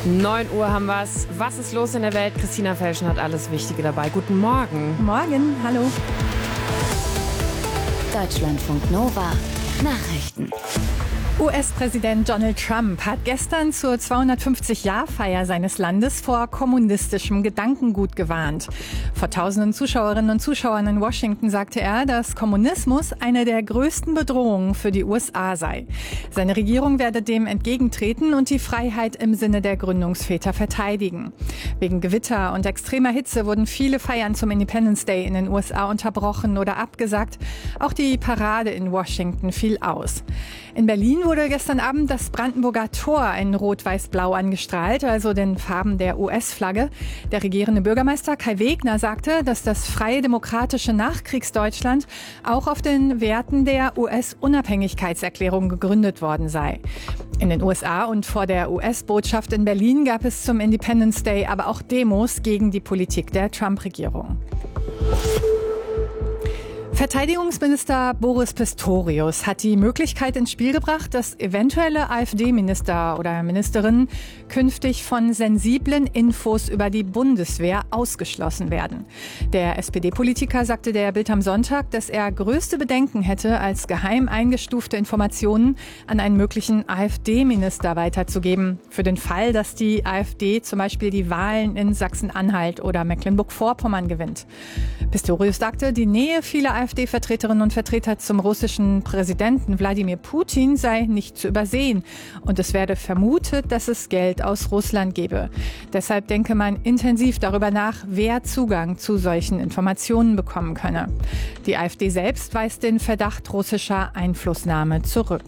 9 Uhr haben wir es. Was ist los in der Welt? Christina Felschen hat alles Wichtige dabei. Guten Morgen. Morgen, hallo. Deutschlandfunk Nova. Nachrichten. US-Präsident Donald Trump hat gestern zur 250-Jahr-Feier seines Landes vor kommunistischem Gedankengut gewarnt. Vor tausenden Zuschauerinnen und Zuschauern in Washington sagte er, dass Kommunismus eine der größten Bedrohungen für die USA sei. Seine Regierung werde dem entgegentreten und die Freiheit im Sinne der Gründungsväter verteidigen. Wegen Gewitter und extremer Hitze wurden viele Feiern zum Independence Day in den USA unterbrochen oder abgesagt. Auch die Parade in Washington fiel aus. In Berlin wurde gestern Abend das Brandenburger Tor in Rot-Weiß-Blau angestrahlt, also den Farben der US-Flagge. Der regierende Bürgermeister Kai Wegner sagte, dass das freie demokratische Nachkriegsdeutschland auch auf den Werten der US-Unabhängigkeitserklärung gegründet worden sei. In den USA und vor der US-Botschaft in Berlin gab es zum Independence Day aber auch Demos gegen die Politik der Trump-Regierung. Verteidigungsminister Boris Pistorius hat die Möglichkeit ins Spiel gebracht, dass eventuelle AfD-Minister oder Ministerinnen künftig von sensiblen Infos über die Bundeswehr ausgeschlossen werden. Der SPD-Politiker sagte der Bild am Sonntag, dass er größte Bedenken hätte, als geheim eingestufte Informationen an einen möglichen AfD-Minister weiterzugeben. Für den Fall, dass die AfD zum Beispiel die Wahlen in Sachsen-Anhalt oder Mecklenburg-Vorpommern gewinnt. Pistorius sagte, die Nähe vieler AfD-Vertreterinnen und Vertreter zum russischen Präsidenten Wladimir Putin sei nicht zu übersehen. Und es werde vermutet, dass es Geld aus Russland gebe. Deshalb denke man intensiv darüber nach, wer Zugang zu solchen Informationen bekommen könne. Die AfD selbst weist den Verdacht russischer Einflussnahme zurück.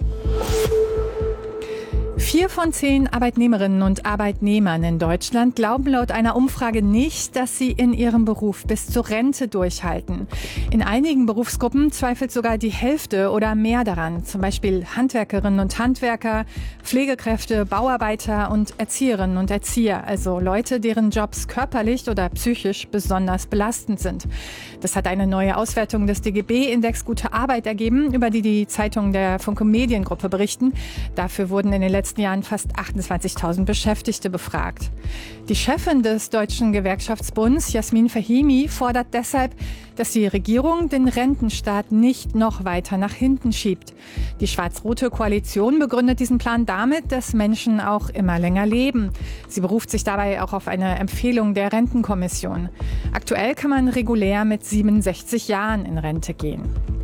4 von 10 Arbeitnehmerinnen und Arbeitnehmern in Deutschland glauben laut einer Umfrage nicht, dass sie in ihrem Beruf bis zur Rente durchhalten. In einigen Berufsgruppen zweifelt sogar die Hälfte oder mehr daran. Zum Beispiel Handwerkerinnen und Handwerker, Pflegekräfte, Bauarbeiter und Erzieherinnen und Erzieher. Also Leute, deren Jobs körperlich oder psychisch besonders belastend sind. Das hat eine neue Auswertung des DGB-Index Gute Arbeit ergeben, über die die Zeitungen der Funke Mediengruppe berichten. Dafür wurden in den letzten Jahren fast 28.000 Beschäftigte befragt. Die Chefin des Deutschen Gewerkschaftsbunds, Jasmin Fahimi, fordert deshalb, dass die Regierung den Rentenstaat nicht noch weiter nach hinten schiebt. Die schwarz-rote Koalition begründet diesen Plan damit, dass Menschen auch immer länger leben. Sie beruft sich dabei auch auf eine Empfehlung der Rentenkommission. Aktuell kann man regulär mit 67 Jahren in Rente gehen.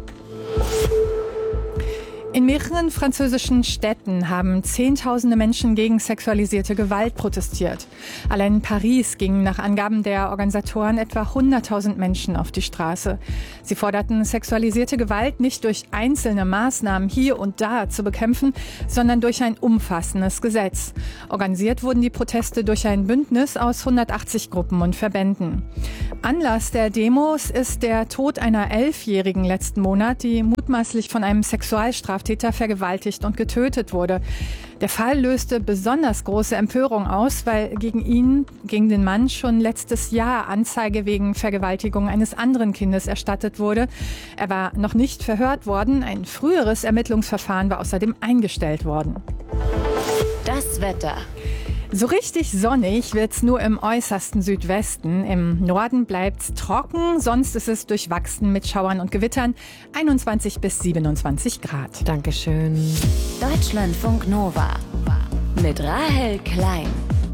In mehreren französischen Städten haben Zehntausende Menschen gegen sexualisierte Gewalt protestiert. Allein in Paris gingen nach Angaben der Organisatoren etwa 100.000 Menschen auf die Straße. Sie forderten, sexualisierte Gewalt nicht durch einzelne Maßnahmen hier und da zu bekämpfen, sondern durch ein umfassendes Gesetz. Organisiert wurden die Proteste durch ein Bündnis aus 180 Gruppen und Verbänden. Anlass der Demos ist der Tod einer 11-Jährigen letzten Monat, die mutmaßlich von einem Sexualstraftäter vergewaltigt und getötet wurde. Der Fall löste besonders große Empörung aus, weil gegen den Mann schon letztes Jahr Anzeige wegen Vergewaltigung eines anderen Kindes erstattet wurde. Er war noch nicht verhört worden. Ein früheres Ermittlungsverfahren war außerdem eingestellt worden. Das Wetter. So richtig sonnig wird's nur im äußersten Südwesten. Im Norden bleibt's trocken, sonst ist es durchwachsen mit Schauern und Gewittern. 21 bis 27 Grad. Dankeschön. Deutschlandfunk Nova mit Rahel Klein.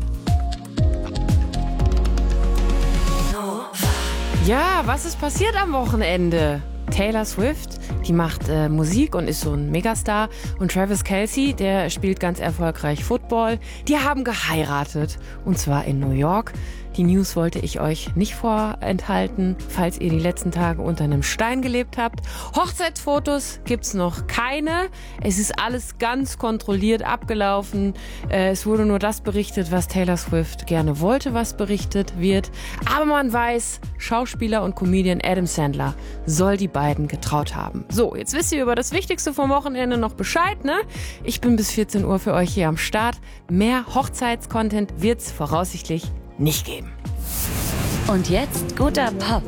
Ja, was ist passiert am Wochenende? Taylor Swift, die macht Musik und ist so ein Megastar. Und Travis Kelce, der spielt ganz erfolgreich Football. Die haben geheiratet. Und zwar in New York. Die News wollte ich euch nicht vorenthalten, falls ihr die letzten Tage unter einem Stein gelebt habt. Hochzeitsfotos gibt's noch keine. Es ist alles ganz kontrolliert abgelaufen. Es wurde nur das berichtet, was Taylor Swift gerne wollte, was berichtet wird. Aber man weiß, Schauspieler und Comedian Adam Sandler soll die beiden getraut haben. So, jetzt wisst ihr über das Wichtigste vom Wochenende noch Bescheid, ne? Ich bin bis 14 Uhr für euch hier am Start. Mehr Hochzeitscontent wird's voraussichtlich nicht geben. Und jetzt guter Pop.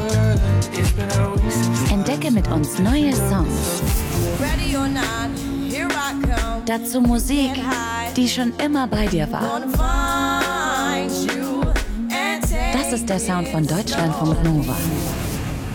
Entdecke mit uns neue Songs. Dazu Musik, die schon immer bei dir war. Das ist der Sound von Deutschlandfunk Nova.